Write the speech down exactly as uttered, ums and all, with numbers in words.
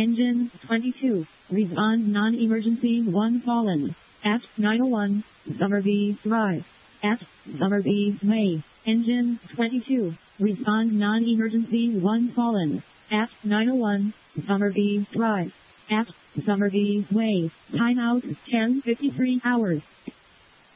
Engine twenty-two. Respond non-emergency one fallen. At nine oh one. Somerville Drive. At Somerville Way. Engine twenty-two. Respond non-emergency one fallen. At nine oh one. Somerville Drive. At Somerville Way. Timeout ten fifty-three hours.